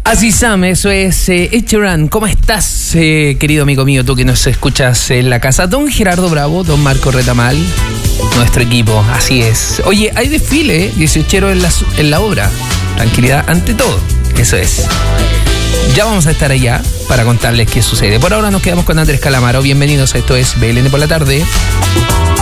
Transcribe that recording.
Así Sam, eso es Ed Sheeran. ¿Cómo estás, querido amigo mío, tú que nos escuchas en la casa? Don Gerardo Bravo, don Marco Retamal, nuestro equipo, así es. Oye, hay desfile 18ero en la obra. Tranquilidad ante todo, eso es. Ya vamos a estar allá para contarles qué sucede. Por ahora nos quedamos con Andrés Calamaro. Bienvenidos a esto es BLN por la tarde.